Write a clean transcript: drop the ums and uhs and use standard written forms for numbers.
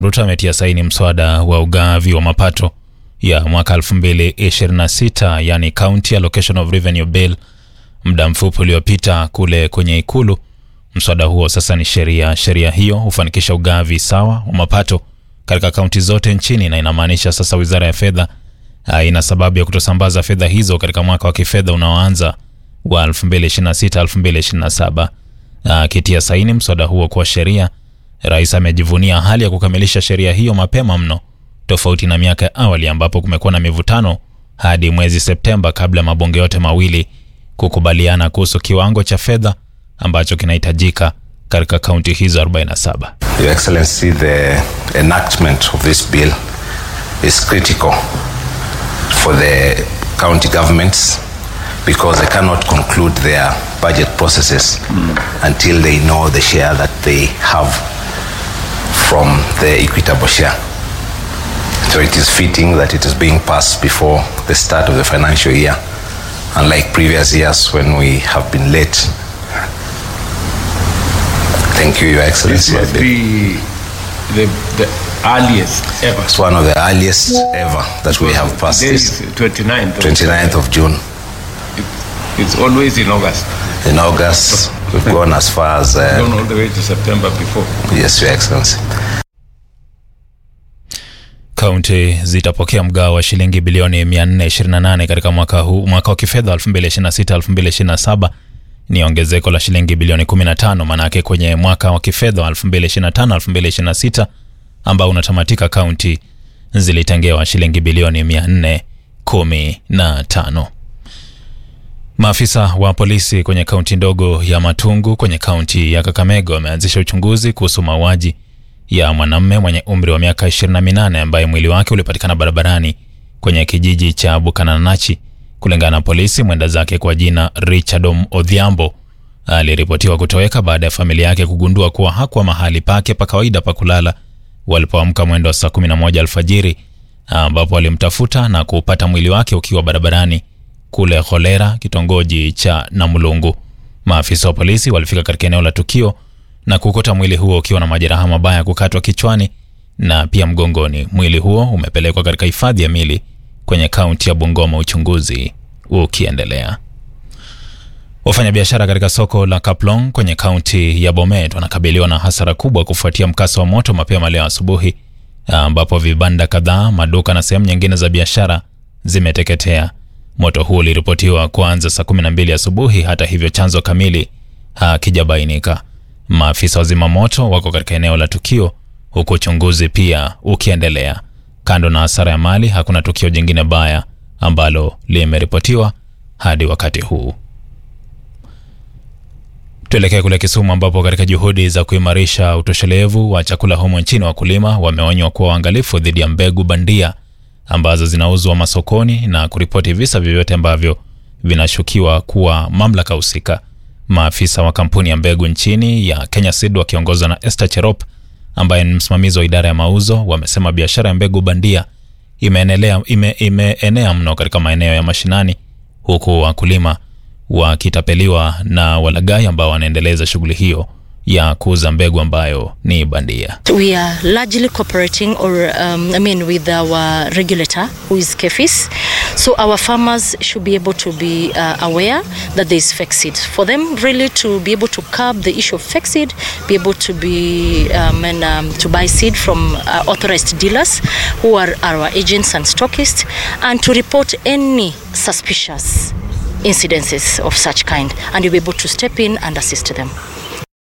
Ruto ametia saini mswada wa ugavi wa mapato ya mwaka 2026, yani County Allocation of Revenue Bill, muda mfupi uliopita kule kwenye Ikulu. Mswada huo sasa ni sheria. Sheria hiyo hufanikisha ugavi sawa wa mapato katika kaunti zote nchini, na inamaanisha sasa Wizara ya Fedha ina sababu ya kutosambaza fedha hizo katika mwaka wa kifedha unaoanza wa 2026-2027. Akitia saini mswada huo kwa sheria, Rais amejivunia hali ya kukamilisha sheria hiyo mapema mno, tofauti na miaka ya awali ambapo kumekuwa na mivutano hadi mwezi Septemba kabla mabunge yote mawili kukubaliana kuhusu kiwango cha fedha ambacho kinahitajika katika kaunti hizo 47. Your Excellency, the enactment of this bill is critical for the county governments because they cannot conclude their budget processes until they know the share that they have from the equitable share. So it is fitting that it is being passed before the start of the financial year, unlike previous years when we have been late. Thank you, Your Excellency. This was the earliest ever. It's one of the earliest ever that we have passed this. 29th of June. It's always in August. In August, we've gone as far as... gone all the way to September before. Yes, Your Excellency. Kaunti zitapokea mgao wa shilingi bilioni 428 katika mwaka wa kifedha 2026-2027. Ni ongezeko la shilingi bilioni 15, manake kwenye mwaka wa kifedha 2025-2026 ambao unatamatika, kaunti zilitengewa shilingi bilioni 415. Maafisa wa polisi kwenye kaunti ndogo ya Matungu kwenye kaunti ya Kakamega wameanzisha uchunguzi kuhusu mauaji ya mwanamume mwenye umri wa miaka 28 ambaye mwili wake ulipatikana barabarani kwenye kijiji cha Bukananachi. Kulingana na polisi, mwenda zake kwa jina Richard Odhiambo aliripotiwa kutoweka baada ya familia yake kugundua kuwa hakuwa mahali pake pa kawaida pa kulala walipoamka mwendo wa saa 11 alfajiri, ambapo walimtafuta na kupata mwili wake ukiwa barabarani kule Holera, kitongoji cha Namulungu. Maafisa wa polisi walifika katika eneo la tukio na kukuta mwili huo ukiwa na majeraha mabaya kukatwa kichwani na pia mgongoni. Mwili huo umepelekwa katika hifadhi ya mili kwenye kaunti ya Bungoma, uchunguzi ukiendelea. Wafanyabiashara katika soko la Kaplong kwenye kaunti ya Bomet wanakabiliwa na hasara kubwa kufuatia mkasa wa moto mapema leo asubuhi, ambapo vibanda kadhaa, maduka na sehemu nyingine za biashara zimeteketea. Moto huo uliripotiwa kuanza saa 12 asubuhi, hata hivyo chanzo kamili hakijabainika. Maafisa wa zimamoto wako katika eneo la tukio huku uchunguzi pia ukiendelea. Kando na hasara ya mali, hakuna tukio jingine baya ambalo limeripotiwa hadi wakati huu. Tuelekee kule Kisumu ambapo katika juhudi za kuimarisha utoshelevu wa chakula humo nchini, wakulima wameonywa kuwa waangalifu dhidi ya mbegu bandia ambazo zinauzwa masokoni na kuripoti visa vyovyote ambavyo vinashukiwa kuwa mamlaka husika. Maafisa wa kampuni ya mbegu nchini ya Kenya Seed wakiongozwa na Esther Cherop ambaye ni msimamizi wa idara ya mauzo wamesema biashara ya mbegu bandia imeenea mno katika maeneo ya mashinani, huku wakulima wakitapeliwa na walaghai ambao wanaendeleza shughuli hiyo ya kuuza mbegu ambayo ni bandia. We are largely cooperating with our regulator who is KEFIS. So our farmers should be able to be aware that there is fake seed. For them really to be able to curb the issue of fake seed, be able to be to buy seed from authorized dealers who are our agents and stockists, and to report any suspicious incidences of such kind, and you'll be able to step in and assist them.